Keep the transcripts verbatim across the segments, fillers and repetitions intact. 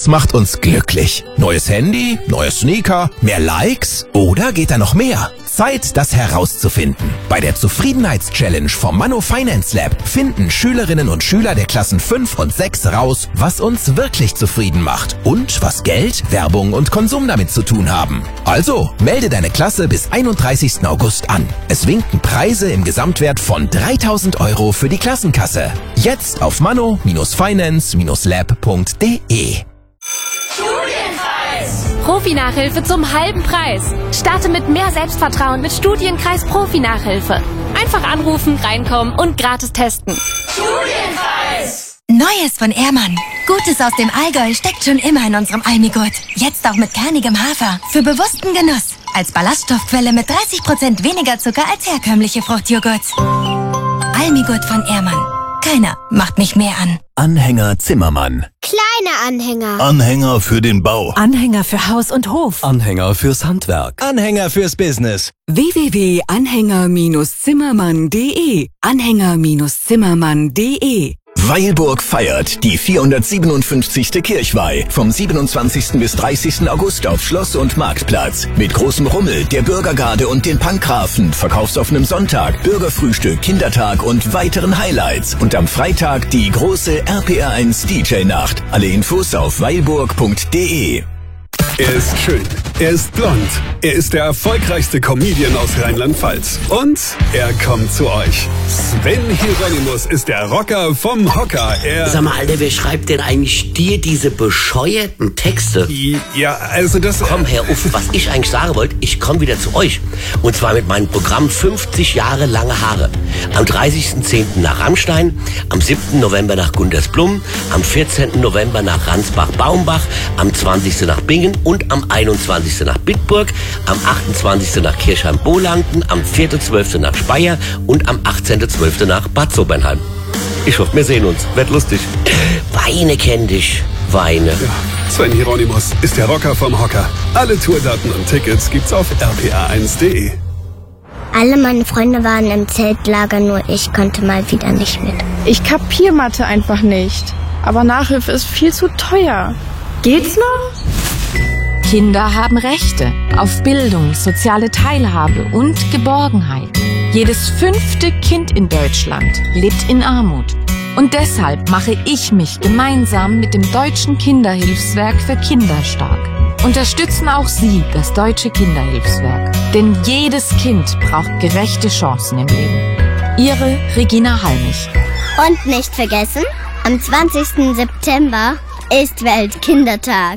Was macht uns glücklich? Neues Handy? Neue Sneaker? Mehr Likes? Oder geht da noch mehr? Zeit, das herauszufinden. Bei der Zufriedenheitschallenge vom Manno Finance Lab finden Schülerinnen und Schüler der Klassen fünf und sechs raus, was uns wirklich zufrieden macht und was Geld, Werbung und Konsum damit zu tun haben. Also, melde deine Klasse bis einunddreißigsten August an. Es winken Preise im Gesamtwert von dreitausend Euro für die Klassenkasse. Jetzt auf manno Finance lab punkt de. Profi-Nachhilfe zum halben Preis. Starte mit mehr Selbstvertrauen mit Studienkreis Profi-Nachhilfe. Einfach anrufen, reinkommen und gratis testen. Studienkreis! Neues von Ehrmann. Gutes aus dem Allgäu steckt schon immer in unserem Almigurt. Jetzt auch mit kernigem Hafer. Für bewussten Genuss. Als Ballaststoffquelle mit dreißig Prozent weniger Zucker als herkömmliche Fruchtjoghurt. Almigurt von Ehrmann. Keiner macht mich mehr an. Anhänger Zimmermann. Kleine Anhänger. Anhänger für den Bau. Anhänger für Haus und Hof. Anhänger fürs Handwerk. Anhänger fürs Business. w w w punkt anhänger zimmermann punkt de. Anhänger Zimmermann punkt de. Weilburg feiert die vierhundertsiebenundfünfzigste Kirchweih vom siebenundzwanzigsten bis dreißigsten August auf Schloss und Marktplatz. Mit großem Rummel, der Bürgergarde und den Pankgrafen, verkaufsoffenem Sonntag, Bürgerfrühstück, Kindertag und weiteren Highlights. Und am Freitag die große R P R eins D J-Nacht. Alle Infos auf weilburg punkt de. Er ist schön, er ist blond, er ist der erfolgreichste Comedian aus Rheinland-Pfalz. Und er kommt zu euch. Sven Hieronymus ist der Rocker vom Hocker. Er Sag mal, Alter, wer schreibt denn eigentlich dir diese bescheuerten Texte? Ja, also das... Komm, Herr Uff, was ich eigentlich sagen wollte, ich komme wieder zu euch. Und zwar mit meinem Programm fünfzig Jahre lange Haare. Am dreißigsten zehnten nach Rammstein, am siebten November nach Gundersblum, am vierzehnten November nach Ransbach-Baumbach, am zwanzigsten nach Bingen und am einundzwanzigsten nach Bitburg, am achtundzwanzigsten nach Kirchheim-Bolanden, am vierten zwölften nach Speyer und am achtzehnten zwölften nach Bad Sobernheim. Ich hoffe, wir sehen uns. Wird lustig. Weine kenn dich. Weine. Ja, Sven Hieronymus ist der Rocker vom Hocker. Alle Tourdaten und Tickets gibt's auf r p r eins punkt de. Alle meine Freunde waren im Zeltlager, nur ich konnte mal wieder nicht mit. Ich kapier Mathe einfach nicht. Aber Nachhilfe ist viel zu teuer. Geht's noch? Kinder haben Rechte auf Bildung, soziale Teilhabe und Geborgenheit. Jedes fünfte Kind in Deutschland lebt in Armut. Und deshalb mache ich mich gemeinsam mit dem Deutschen Kinderhilfswerk für Kinder stark. Unterstützen auch Sie das Deutsche Kinderhilfswerk. Denn jedes Kind braucht gerechte Chancen im Leben. Ihre Regina Halmich. Und nicht vergessen, am zwanzigsten September ist Weltkindertag.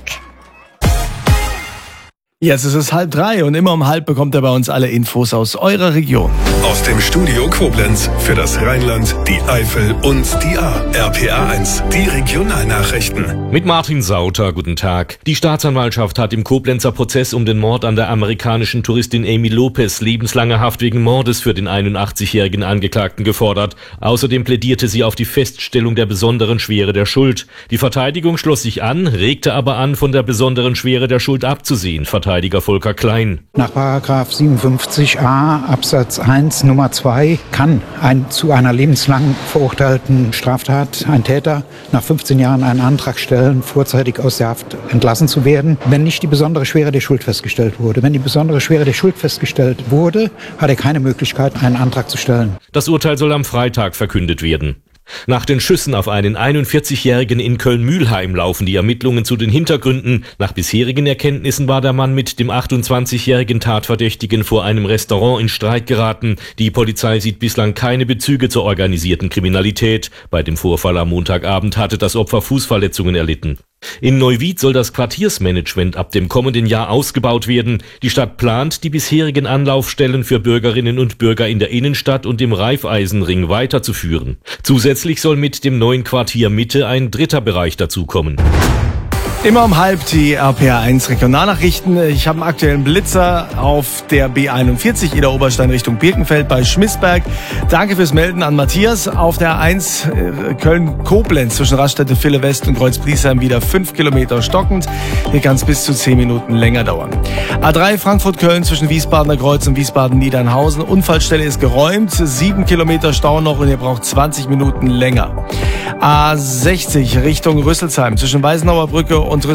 Jetzt ist es halb drei und immer um halb bekommt er bei uns alle Infos aus eurer Region. Aus dem Studio Koblenz für das Rheinland, die Eifel und die A. R P R eins, die Regionalnachrichten. Mit Martin Sauter, guten Tag. Die Staatsanwaltschaft hat im Koblenzer Prozess um den Mord an der amerikanischen Touristin Amy Lopez lebenslange Haft wegen Mordes für den einundachtzigjährigen Angeklagten gefordert. Außerdem plädierte sie auf die Feststellung der besonderen Schwere der Schuld. Die Verteidigung schloss sich an, regte aber an, von der besonderen Schwere der Schuld abzusehen. Verteidiger Volker Klein. Nach Paragraph siebenundfünfzig a Absatz eins Nummer zwei kann ein zu einer lebenslang verurteilten Straftat ein Täter nach fünfzehn Jahren einen Antrag stellen, vorzeitig aus der Haft entlassen zu werden, wenn nicht die besondere Schwere der Schuld festgestellt wurde. Wenn die besondere Schwere der Schuld festgestellt wurde, hat er keine Möglichkeit, einen Antrag zu stellen. Das Urteil soll am Freitag verkündet werden. Nach den Schüssen auf einen einundvierzigjährigen in Köln-Mühlheim laufen die Ermittlungen zu den Hintergründen. Nach bisherigen Erkenntnissen war der Mann mit dem achtundzwanzigjährigen Tatverdächtigen vor einem Restaurant in Streit geraten. Die Polizei sieht bislang keine Bezüge zur organisierten Kriminalität. Bei dem Vorfall am Montagabend hatte das Opfer Fußverletzungen erlitten. In Neuwied soll das Quartiersmanagement ab dem kommenden Jahr ausgebaut werden. Die Stadt plant, die bisherigen Anlaufstellen für Bürgerinnen und Bürger in der Innenstadt und im Raiffeisenring weiterzuführen. Zusätzlich soll mit dem neuen Quartier Mitte ein dritter Bereich dazukommen. Immer um halb die R P R eins Regionalnachrichten. Ich habe einen aktuellen Blitzer auf der B einundvierzig, Ida Oberstein Richtung Birkenfeld bei Schmissberg. Danke fürs Melden an Matthias. Auf der eins Köln-Koblenz zwischen Raststätte Ville West und Kreuz-Bliesheim wieder fünf Kilometer stockend. Hier kann es bis zu zehn Minuten länger dauern. A drei Frankfurt-Köln zwischen Wiesbadener Kreuz und Wiesbaden-Niedernhausen. Unfallstelle ist geräumt. sieben Kilometer Stau noch und ihr braucht zwanzig Minuten länger. A sechzig Richtung Rüsselsheim zwischen Weißenauer Brücke und